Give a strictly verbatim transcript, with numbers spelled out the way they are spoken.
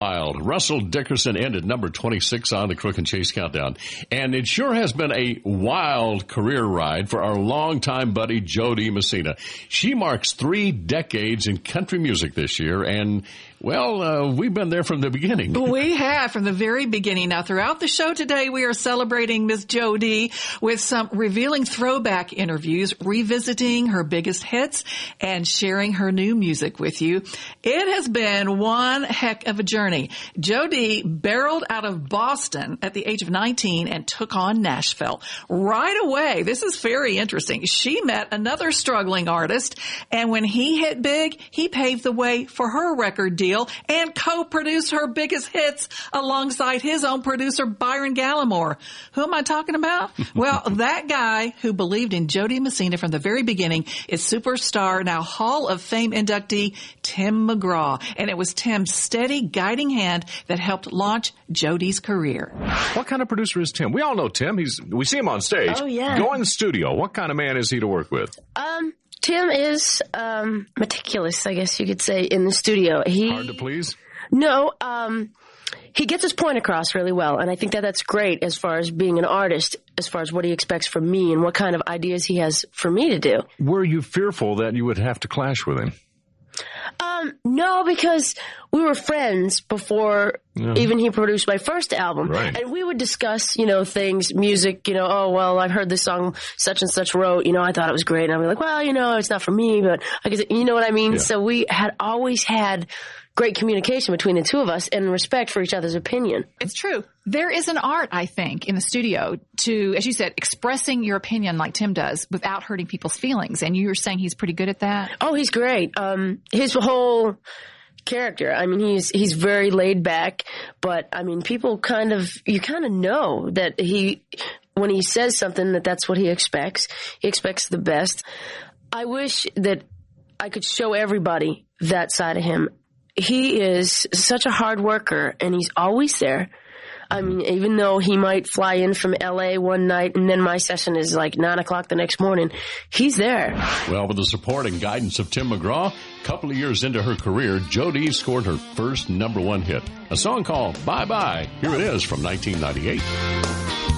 Wild. Russell Dickerson ended number twenty-six on the Crook and Chase Countdown. And it sure has been a wild career ride for our longtime buddy, Jo Dee Messina. She marks three decades in country music this year, and well, uh, we've been there from the beginning. We have, from the very beginning. Now, throughout the show today, we are celebrating Miss Jo Dee with some revealing throwback interviews, revisiting her biggest hits, and sharing her new music with you. It has been one heck of a journey. Jo Dee barreled out of Boston at the age of nineteen and took on Nashville. Right away, this is very interesting. She met another struggling artist, and when he hit big, he paved the way for her record deal and co-produced her biggest hits alongside his own producer, Byron Gallimore. Who am I talking about? Well, that guy who believed in Jo Dee Messina from the very beginning is superstar, now Hall of Fame inductee, Tim McGraw. And it was Tim's steady guiding hand that helped launch Jo Dee's career. What kind of producer is Tim? We all know Tim. He's we see him on stage. Oh, yeah. Go in the studio. What kind of man is he to work with? Um... Tim is um, meticulous, I guess you could say, in the studio. He, Hard to please? No, um, he gets his point across really well, and I think that that's great as far as being an artist, as far as what he expects from me and what kind of ideas he has for me to do. Were you fearful that you would have to clash with him? Um, no, because we were friends before yeah. even he produced my first album. Right. And we would discuss, you know, things, music, you know, oh, well, I've heard this song such and such wrote, you know, I thought it was great. And I'd be like, well, you know, it's not for me, but I guess, you know what I mean? Yeah. So we had always had great communication between the two of us and respect for each other's opinion. It's true. There is an art, I think, in the studio to, as you said, expressing your opinion like Tim does without hurting people's feelings. And you were saying he's pretty good at that? Oh, he's great. Um, his whole character, I mean, he's he's very laid back, but, I mean, people kind of, you kind of know that he, when he says something, that that's what he expects. He expects the best. I wish that I could show everybody that side of him. He is such a hard worker, and he's always there. I mean, even though he might fly in from L A one night and then my session is like nine o'clock the next morning, he's there. Well, with the support and guidance of Tim McGraw, a couple of years into her career, Jo Dee scored her first number one hit, a song called Bye Bye. Here it is from nineteen ninety-eight.